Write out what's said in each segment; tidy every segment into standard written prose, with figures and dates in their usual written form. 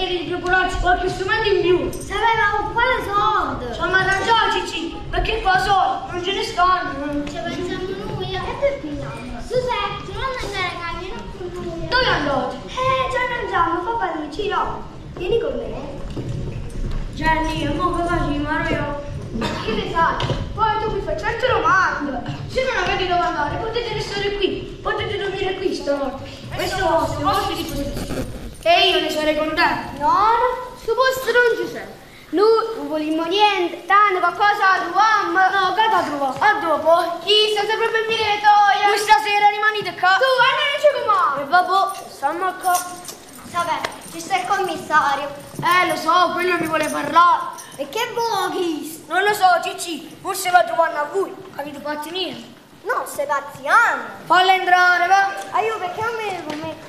di procurarci qualche strumento in più. Sapevamo quale soldi? Ci hanno arrangiato, Cicci, perché qua soldi non ce ne stanno. Ci pensiamo noi, e per pigliamo. Susetti, non andare a cammino con noi. Dove andate? Ci arrangiamo, papà mi ci no. Vieni con me. Jenny, e mo cosa ci maro io? Che ne sai? Poi tu mi fai 100 domande. Se non avete dove andare, potete restare qui. Potete dormire qui stanotte. Questo è vostro disposizione. E io ne sarei contento. No, su posto non ci sei. Noi non vogliamo niente, tanto qualcosa troviamo. No, che da trovare? A dopo. Chissà se proprio mi rietoia. Questa sera rimanete qua. Tu, andiamoci come? E vabbè, stiamo qua. Vabbè, ci sta il commissario. Lo so, quello mi vuole parlare. E che voghi? Non lo so, Cicci, forse va trovando a voi. Avete fatti niente. No, stai pazziando. Falla entrare, va. Aiuto, perché non mi devo mettere?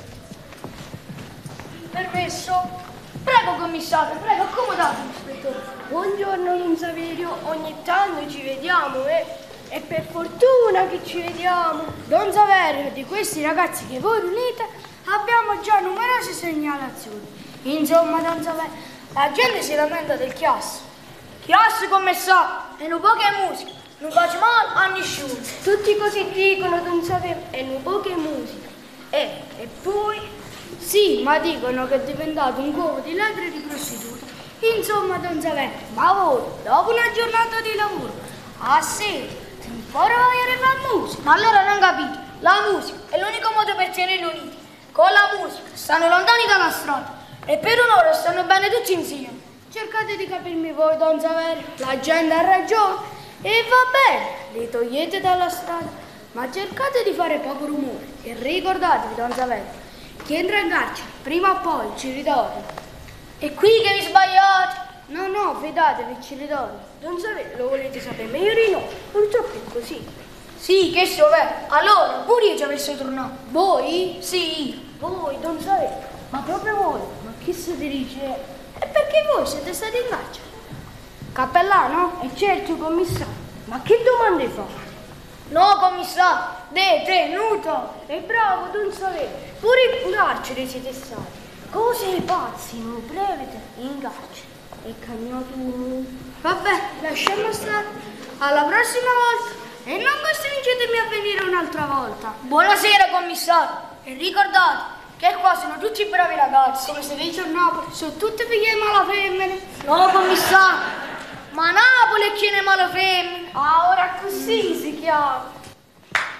Permesso? Prego, commissario, prego, accomodatevi, ispettore. Buongiorno Don Saverio, ogni tanto ci vediamo e per fortuna che ci vediamo. Don Saverio, di questi ragazzi che voi riunite abbiamo già numerose segnalazioni. Insomma, Don Saverio, la gente si lamenta del chiasso. Chiasso, commissario, e non poche musica, non faccio male a nessuno. Tutti così dicono, Don Saverio, e non poche musica. E poi... Sì, ma dicono che è diventato un covo di ladri e di prostitute. Insomma, Don Saverio, ma voi, dopo una giornata di lavoro, a sera, ancora voglio la musica? Ma allora non capito, la musica è l'unico modo per tenerli uniti. Con la musica stanno lontani dalla strada e per un'ora stanno bene tutti insieme. Cercate di capirmi voi, Don Saverio, la gente ha ragione e va bene, li togliete dalla strada, ma cercate di fare poco rumore e ricordatevi, Don Saverio, chi entra in carcere, prima o poi ci ritorna. E qui che vi sbagliate? No, fidatevi, ci ritorna. Don Saverio, lo volete sapere meglio di no, purtroppo è così. Sì, che so, allora pure io ci avessi tornato. Voi? Sì. Voi, Don Saverio, ma proprio voi? Ma chi si dirige? È perché voi siete stati in carcere. Cappellano? E certo, commissario. Ma che domande fa? No, commissario, detenuto. E bravo, Don Saverio. Pure in carcere siete stati. Cose pazzi, non prevede in carcere. E cagnato. Vabbè, lasciamo stare. Alla prossima volta. E non costringetemi a venire un'altra volta. Buonasera, commissario. E ricordate che qua sono tutti bravi ragazzi. Come si dice a Napoli, sono tutte figlie malafemmine. No, commissario, ma Napoli è chi ne malafemmine. Ah, ora così si chiama.